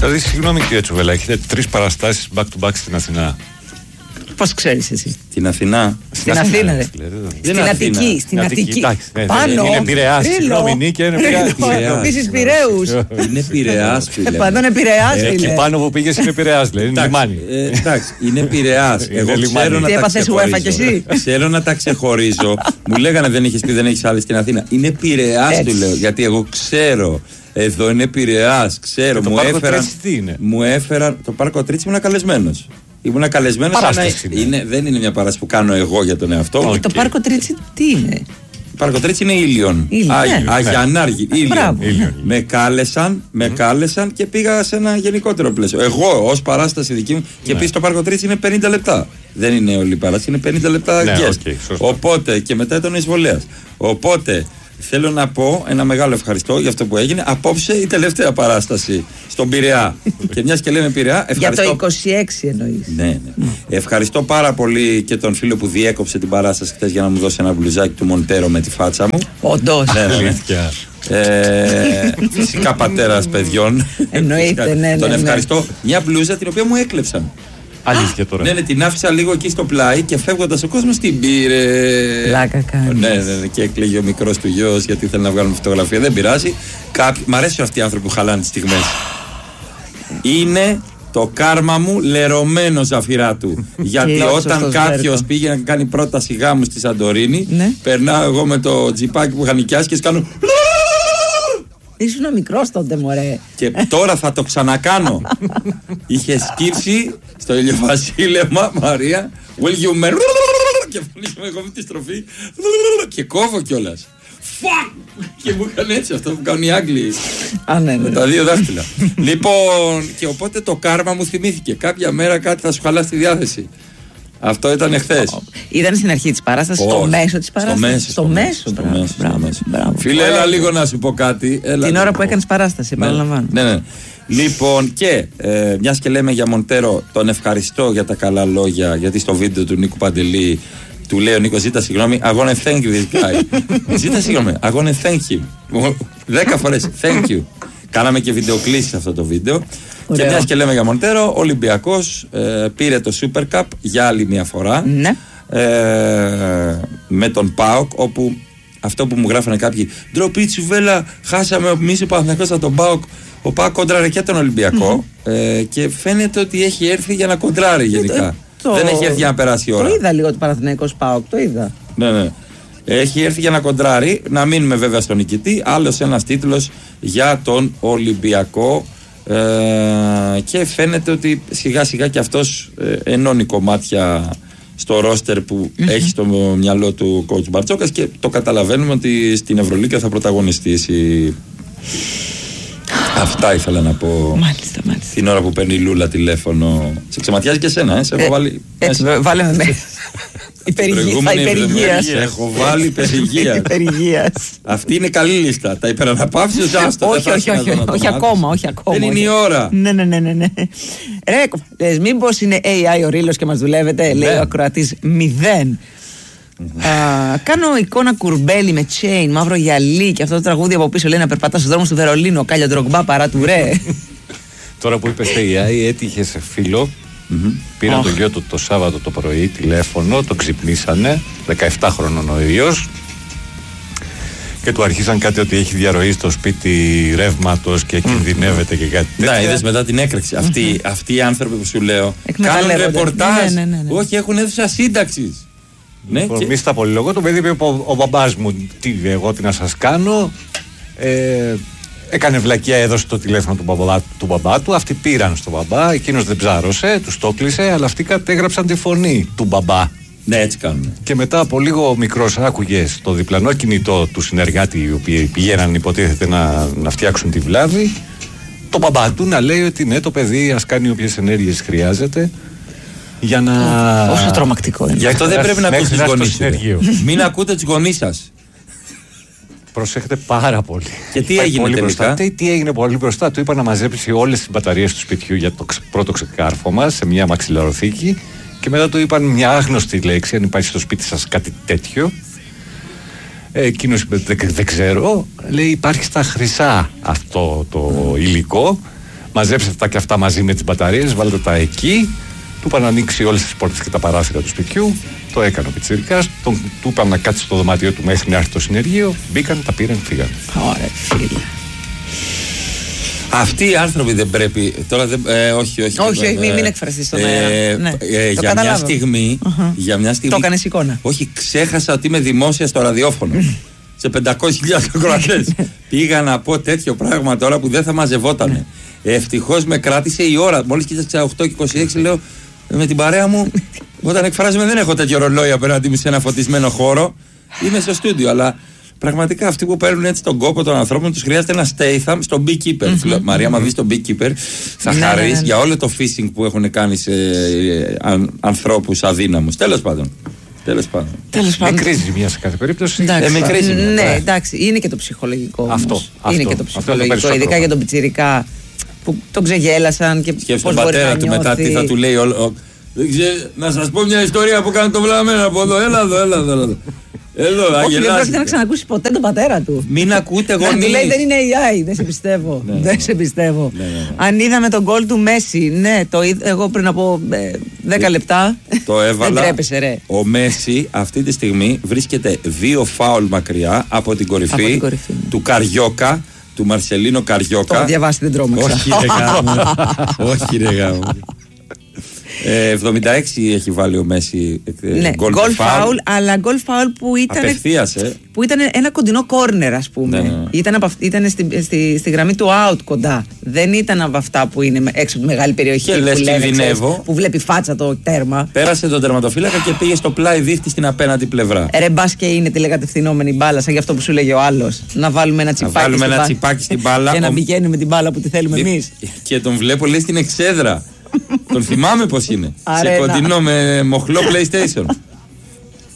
Δηλαδή, συγγνώμη κύριε Τσουβέλα, έχετε 3 παραστάσεις back to back στην Αθηνά. Πώς ξέρεις εσύ? Την Αθηνά. Στην Αθήνα, ρε. Στην Αττική. Στην Αττική. Πάνω. Είναι Πειραιάς. Συγγνώμη, Νίκη, είναι Πειραιάς. Επίσης Πειραίους. Είναι Πειραιάς, φίλε. Παντού είναι Πειραιάς, φίλε. Εκεί πάνω που πήγες είναι Πειραιάς, δηλαδή. Είναι λιμάνι. Εντάξει, είναι Πειραιάς. Εγώ ξέρω να τα ξεχωρίζω. Ξέρω να τα ξεχωρίζω. Μου λέγανε δεν έχεις πει, δεν έχεις άλλη στην Αθήνα. Είναι Πειραιάς, του λέω. Γιατί εγώ ξέρω. Εδώ είναι Πειραιάς, ξέρω. Μου έφεραν. Το Πάρκο Τρίτσι ήμουν καλεσμένος. Ήμουν καλεσμένος. Δεν είναι μια παράσταση που κάνω εγώ για τον εαυτό μου. Το Πάρκο Τρίτσι τι είναι? Το Πάρκο Τρίτσι είναι Ήλιον. Αγιανάργη. Με κάλεσαν και πήγα σε ένα γενικότερο πλαίσιο. Εγώ ως παράσταση δική μου. Και επίσης το Πάρκο Τρίτσι είναι 50 λεπτά. Δεν είναι όλη η παράσταση, είναι 50 λεπτά guest. Οπότε και μετά ήταν ο εισβολέας. Οπότε. Θέλω να πω ένα μεγάλο ευχαριστώ για αυτό που έγινε. Απόψε η τελευταία παράσταση στον Πειραιά. Και μιας και λέμε Πειραιά, ευχαριστώ. Για το 26 εννοείς. Ναι. Ευχαριστώ πάρα πολύ και τον φίλο που διέκοψε την παράσταση χτες για να μου δώσει ένα μπλουζάκι του Μοντέρο με τη φάτσα μου. Όντως. Φυσικά πατέρας παιδιών. Εννοείται, ναι. Τον ευχαριστώ. Μια μπλούζα την οποία μου έκλεψαν. Αλήθεια τώρα. Ναι, την άφησα λίγο εκεί στο πλάι και φεύγοντας ο κόσμος την πήρε. Πλάκα κάνει. Ναι, και έκλαιγε ο μικρός του γιος γιατί ήθελε να βγάλουμε φωτογραφία. Δεν πειράζει. Μ' αρέσουν αυτοί οι άνθρωποι που χαλάνε τις στιγμές. Είναι το κάρμα μου λερωμένο ζαφυρά του. Γιατί όταν κάποιος πήγε να κάνει πρόταση γάμου στη Σαντορίνη, περνάω εγώ με το τζιπάκι που είχα νοικιάσει και σκάνω. Ήσουν μικρός τότε, μωρέ. Και τώρα θα το ξανακάνω. Είχε σκύψει στο ηλιοβασίλεμα, Μαρία. Will you marry? Και φωνήσουμε εγώ με τη στροφή. Και κόβω κιόλας. Και μου έκανε έτσι αυτό που κάνουν οι Άγγλοι. Με τα 2 δάχτυλα. Λοιπόν, και οπότε το κάρμα μου θυμήθηκε. Κάποια μέρα κάτι θα σου χαλάσει τη διάθεση. Αυτό ήταν εχθές. Ήταν στην αρχή της παράστασης, στο μέσο της παράστασης. Στο μέσο. Φίλε, έλα λίγο να σου πω κάτι. Την ώρα που έκανες παράσταση, επαναλαμβάνω. Ναι. Λοιπόν, και μιας και λέμε για Μοντέρο, τον ευχαριστώ για τα καλά λόγια, γιατί στο βίντεο του Νίκου Παντελή του λέει ο Νίκος, ζήτα συγγνώμη, I wanna thank you this guy. Ζήτα συγγνώμη, I wanna thank him. 10 φορές, thank you. Κάναμε και βιντεοκλήσεις σε αυτό το βίντεο. Ωραίο. Και μιας και λέμε για Μοντέρο, ο Ολυμπιακός πήρε το Super Cup για άλλη μια φορά. Ναι. Με τον ΠΑΟΚ, όπου αυτό που μου γράφανε κάποιοι, ντροπή Τσουβέλα, χάσαμε εμείς ο Παναθηναϊκός από τον ΠΑΟΚ. Ο ΠΑΟΚ κοντράρε και τον Ολυμπιακό και φαίνεται ότι έχει έρθει για να κοντράρει γενικά. Δεν έχει έρθει για να περάσει η ώρα. Το είδα λίγο το Παναθηναϊκός ΠΑΟΚ, το είδα. Ναι. Έχει έρθει για να κοντράρει, να μείνουμε βέβαια στον νικητή. Άλλος ένας τίτλος για τον Ολυμπιακό. Και φαίνεται ότι σιγά σιγά και αυτός ενώνει κομμάτια στο ρόστερ που έχει στο μυαλό του coach Μπαρτζόκας και το καταλαβαίνουμε ότι στην Ευρωλίγκα θα πρωταγωνιστήσει. Αυτά ήθελα να πω. Μάλιστα. Την ώρα που παίρνει η Λούλα τηλέφωνο. Σε ξεματιάζει και εσένα, σε έχω βάλει. Έτσι, βάλε με μέσα. Υπερηγείας. Έχω βάλει υπερηγείας. Αυτή είναι καλή λίστα. Τα υπεραναπαύσεις, άστο. Όχι ακόμα. Δεν είναι η ώρα. Ναι. Ρε, μήπως είναι AI ο Ρήλος και μας δουλεύετε, λέει ο ακροατής 0. Κάνω εικόνα κουρμπέλι με chain, μαύρο γυαλί και αυτό το τραγούδι από πίσω λέει να περπατά στους δρόμους του Βερολίνου. Κάλια Ντρογκμπά παρά του ρε. Τώρα που είπες AI, έτυχε σε φίλο. Πήραν το γιο του το Σάββατο το πρωί τηλέφωνο, το ξυπνήσανε, 17 χρονών ο ίδιος, και του αρχίσαν κάτι ότι έχει διαρροή στο σπίτι ρεύματος και κινδυνεύεται και κάτι τέτοιο. Ναι, είδες μετά την έκρηξη. Αυτοί οι άνθρωποι που σου λέω κάνουν ρεπορτάζ. Όχι, έχουν αίθουσα σύνταξης. Λοιπόν, μη στα πολυλογώ, το παιδί είπε ο μπαμπάς μου, εγώ τι να σας κάνω. Έκανε βλακεία, έδωσε το τηλέφωνο του μπαμπά του. Αυτοί πήραν στον μπαμπά, εκείνος δεν ψάρωσε, τους το κλείσε, αλλά αυτοί κατέγραψαν τη φωνή του μπαμπά. Ναι, έτσι κάνουν. Και μετά από λίγο μικρός άκουγε στο διπλανό κινητό του συνεργάτη, οι οποίοι πηγαίναν υποτίθεται να φτιάξουν τη βλάβη, το μπαμπά του να λέει ότι ναι, το παιδί ας κάνει όποιες ενέργειες χρειάζεται για να. Όσο τρομακτικό είναι. Γι' αυτό δεν πρέπει να ακούς τους γονείς. Μην ακούτε τους γονείς σας. Προσέχετε πάρα πολύ. Και τι έγινε τελικά? Τι έγινε πολύ μπροστά. Του είπα να μαζέψει όλες τις μπαταρίες του σπιτιού για το πρώτο ξεκάρφωμα σε μια μαξιλαροθήκη. Και μετά του είπαν μια άγνωστη λέξη, αν υπάρχει στο σπίτι σας κάτι τέτοιο. Εκείνος είπε δεν ξέρω. Λέει υπάρχει στα χρυσά αυτό το υλικό. μαζέψτε αυτά και αυτά μαζί με τις μπαταρίες, βάλτε τα εκεί. Του είπα να ανοίξει όλες τις πόρτες και τα παράθυρα του σπιτιού. Το έκανε ο πιτσιρικάς. Του είπα να κάτσει στο δωμάτιό του μέχρι να έρθει το συνεργείο. Μπήκαν, τα πήραν, φύγαν. Ωραία, φίλε. Αυτοί οι άνθρωποι δεν πρέπει. Τώρα δεν, όχι, μην εκφραστείς στον αέρα. Ναι, για μια στιγμή. Το έκανες εικόνα. Όχι, ξέχασα ότι είμαι δημόσια στο ραδιόφωνο. Σε 500.000 ακροατές. Πήγα να πω τέτοιο πράγμα τώρα που δεν θα μαζευότανε. Ευτυχώς με κράτησε η ώρα. Μόλις κοίταξα 8:26, λέω με την παρέα μου. Όταν εκφράζομαι, δεν έχω τέτοιο ρολόι απέναντι μου σε ένα φωτισμένο χώρο. Είμαι στο στούντιο, αλλά πραγματικά αυτοί που παίρνουν έτσι τον κόπο των ανθρώπων τους χρειάζεται ένα stay στο beekeeper. Μαρία, μα δεις τον beekeeper, θα χαρείς για όλο το phishing που έχουν κάνει σε ανθρώπους αδύναμους. Τέλος πάντων. Μικρή ζημιά σε κάθε περίπτωση. Ναι, εντάξει, είναι και το ψυχολογικό. Αυτό. Είναι και το ψυχολογικό, ειδικά για τον πιτσιρικά που τον ξεγέλασαν και σκέψτε τον πατέρα του μετά τι θα του λέει. Να σας πω μια ιστορία που κάνει το βλαμμένο από εδώ. Έλα εδώ. Όχι, δεν πρόκειται να ξανακούσει ποτέ τον πατέρα του. Μην ακούτε γονείς. Να του λέει δεν είναι AI, δεν σε πιστεύω. Δεν σε πιστεύω. Αν είδαμε τον γκολ του Μέση, ναι, το είδα εγώ πριν από 10 λεπτά. Το έβαλα. Δεν τρέπεσαι, ρε. Ο Μέση αυτή τη στιγμή βρίσκεται 2 φάουλ μακριά από την κορυφή του Καριόκα, του Μαρσελίνο Καριόκα. Το διαβάσει, δεν τρόμαξα. Όχι ρε γάμο. 76 έχει βάλει ο Μέση γκολ φάουλ, αλλά γκολ φάουλ που ήταν ένα κοντινό κόρνερ, ας πούμε. Ναι. Ήταν στη γραμμή του out κοντά. Δεν ήταν από αυτά που είναι έξω από τη μεγάλη περιοχή και λες κινδυνεύω, που βλέπει φάτσα το τέρμα. Πέρασε τον τερματοφύλακα και πήγε στο πλάι δίχτυ στην απέναντι πλευρά. Ρε μπας και είναι τηλεκατευθυνόμενη μπάλα, σαν γι' αυτό που σου λέγε ο άλλος. Να βάλουμε ένα τσιπάκι στην μπάλα. Και να πηγαίνουμε την μπάλα που τη θέλουμε εμείς. Και τον βλέπω λέει στην εξέδρα. Τον θυμάμαι πως είναι. Σε κοντινό με μοχλό PlayStation.